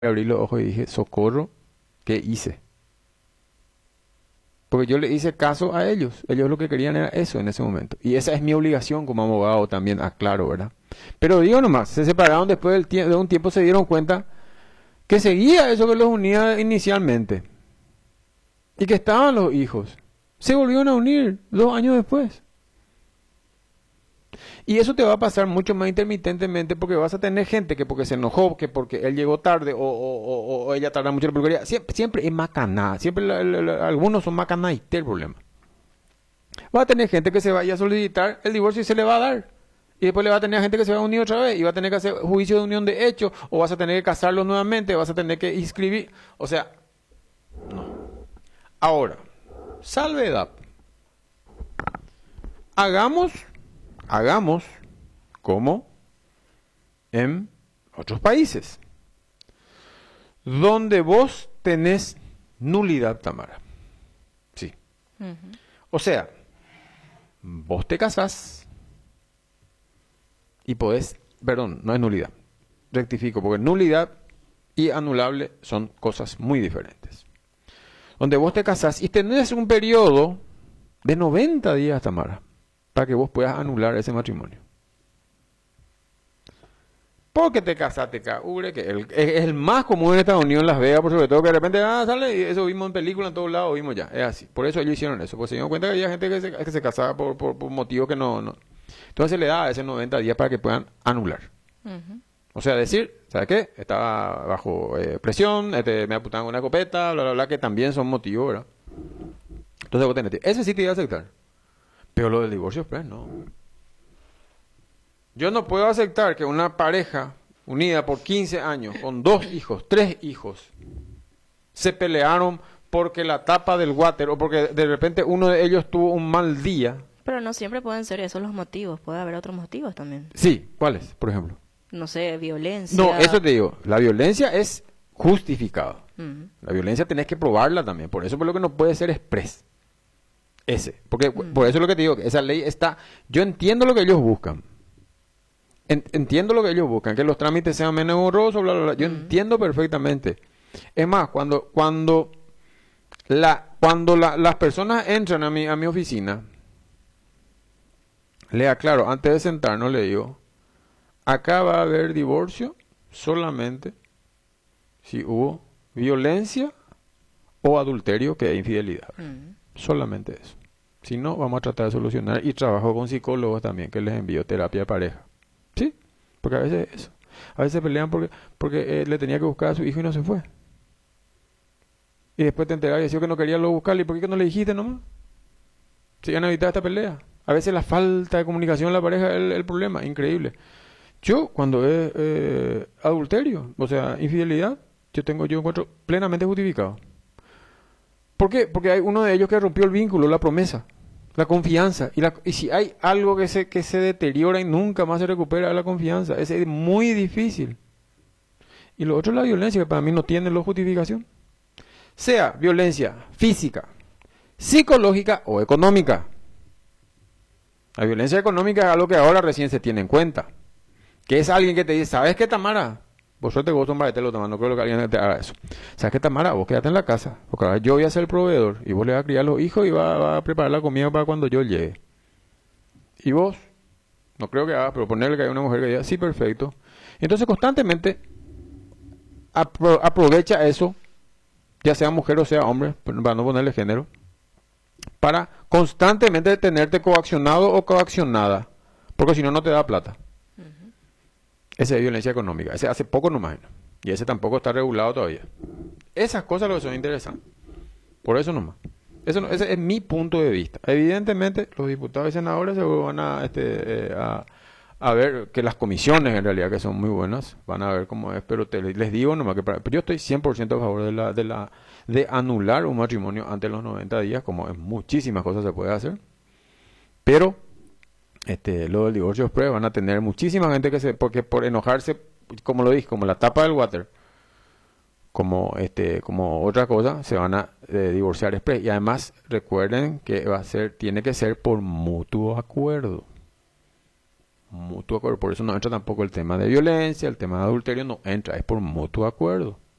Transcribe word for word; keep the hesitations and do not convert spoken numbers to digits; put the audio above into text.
abrí los ojos y dije, socorro, ¿qué hice? Porque yo le hice caso a ellos. Ellos lo que querían era eso en ese momento. Y esa es mi obligación como abogado también, aclaro, ¿verdad? Pero digo nomás, se separaron después del tie- de un tiempo, se dieron cuenta que seguía eso que los unía inicialmente. Y que estaban los hijos. Se volvieron a unir dos años después. Y eso te va a pasar mucho más intermitentemente porque vas a tener gente que porque se enojó, que porque él llegó tarde o, o- o- o ella tarda mucho en la peluquería. Siempre, siempre es macaná. Siempre la- la- la- algunos son macaná y este es el problema. Va a tener gente que se vaya a solicitar el divorcio y se le va a dar. Y después le va a tener gente que se va a unir otra vez y va a tener que hacer juicio de unión de hecho o vas a tener que casarlo nuevamente, vas a tener que inscribir. O sea, ahora, salvedad. Hagamos, hagamos como en otros países, donde vos tenés nulidad, Tamara. Sí. Ujú. O sea, vos te casás y podés, perdón, no es nulidad, rectifico, porque nulidad y anulable son cosas muy diferentes. Donde vos te casás y tenés un periodo de noventa días, Tamara, para que vos puedas anular ese matrimonio. Porque te casaste, caure, que el- es, es el más común en Estados Unidos, en Las Vegas, por sobre todo, que de repente, ah, sale, y eso vimos en películas, en todos lados, vimos ya, es así. Por eso ellos hicieron eso, porque se dieron cuenta que había gente que se, que se casaba por, por, por motivos que no, no. Entonces le da ese noventa días para que puedan anular. Ujú. O sea, decir, ¿sabes qué? Estaba bajo eh, presión, este, me apuntaban con una escopeta, bla, bla, bla, que también son motivos, ¿verdad? Entonces vos tenés, ese sí te iba a aceptar. Pero lo del divorcio, pues, no. Yo no puedo aceptar que una pareja unida por quince años, con dos hijos, tres hijos, se pelearon porque la tapa del water o porque de repente uno de ellos tuvo un mal día. Pero no siempre pueden ser esos los motivos, puede haber otros motivos también. Sí, ¿cuáles, por ejemplo? No sé, violencia. No, eso te digo, la violencia es justificada. Ujú. La violencia tenés que probarla también, por eso por lo que no puede ser express. Ese, porque Mm. por eso es lo que te digo, que esa ley está, yo entiendo lo que ellos buscan. En- entiendo lo que ellos buscan, que los trámites sean menos engorrosos, bla, bla, bla. Yo Mm. entiendo perfectamente. Es más, cuando cuando la cuando la- las personas entran a mi a mi oficina, le aclaro, antes de sentarnos le digo, acá va a haber divorcio solamente si hubo violencia o adulterio, que es infidelidad. Mm. Solamente eso. Si no, vamos a tratar de solucionar y trabajo con psicólogos también, que les envío terapia de pareja. ¿Sí? Porque a veces eso. A veces pelean porque, porque eh, le tenía que buscar a su hijo y no se fue. Y después te enteras y decía que no quería lo buscarle. ¿Y por qué no le dijiste nomás? Si iban a evitar esta pelea. A veces la falta de comunicación en la pareja es el, el problema. Increíble. Yo, cuando es eh, adulterio, o sea, infidelidad, yo tengo, yo encuentro plenamente justificado. ¿Por qué? Porque hay uno de ellos que rompió el vínculo, la promesa, la confianza. Y, la, y si hay algo que se, que se deteriora y nunca más se recupera la confianza, ese es muy difícil. Y lo otro es la violencia, que para mí no tiene la justificación. Sea violencia física, psicológica o económica. La violencia económica es algo que ahora recién se tiene en cuenta. Que es alguien que te dice, ¿sabes qué, Tamara? Vos suerte que vos tomas te lo tomas, no creo que alguien te haga eso. ¿Sabes qué, Tamara? Vos quédate en la casa, porque ahora yo voy a ser el proveedor y vos le vas a criar a los hijos y vas va a preparar la comida para cuando yo llegue. Y vos, no creo que hagas, pero ponerle que hay una mujer que diga, sí, perfecto. Entonces constantemente apro- aprovecha eso, ya sea mujer o sea hombre, para no ponerle género, para constantemente tenerte coaccionado o coaccionada, porque si no, no te da plata. Esa es violencia económica. Ese hace poco nomás. ¿No? Y ese tampoco está regulado todavía. Esas cosas lo que son interesantes. Por eso nomás. Eso no- ese es mi punto de vista. Evidentemente, los diputados y senadores se van a, este, eh, a, a ver que las comisiones, en realidad, que son muy buenas, van a ver cómo es. Pero te, les digo nomás que para- pero yo estoy cien por ciento a favor de, la, de, la, de anular un matrimonio antes de los noventa días, como en muchísimas cosas se puede hacer. Pero este, lo del divorcio express van a tener muchísima gente que se, porque por enojarse, como lo dije, como la tapa del water, como este, como otra cosa, se van a eh, divorciar express. Y además recuerden que va a ser, tiene que ser por mutuo acuerdo. Mutuo acuerdo. Por eso no entra tampoco el tema de violencia, el tema de adulterio no entra, es por mutuo acuerdo.